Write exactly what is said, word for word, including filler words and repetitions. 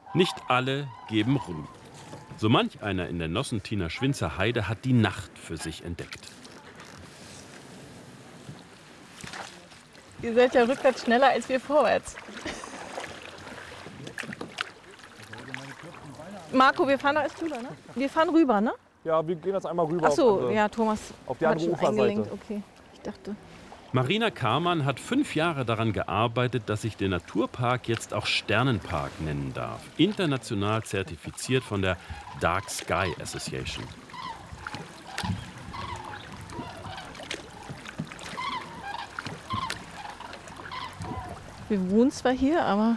Nicht alle geben Ruhm. So manch einer in der Nossentiner Schwinzer Heide hat die Nacht für sich entdeckt. Ihr seid ja rückwärts schneller als wir vorwärts. Marco, wir fahren da erst rüber, ne? Wir fahren rüber, ne? Ja, wir gehen jetzt einmal rüber. Ach so, auf, andere, ja, Thomas auf die hat andere schon Uferseite. eingelenkt. Okay, ich dachte. Marina Karmann hat fünf Jahre daran gearbeitet, dass sich der Naturpark jetzt auch Sternenpark nennen darf. International zertifiziert von der Dark Sky Association. Wir wohnen zwar hier, aber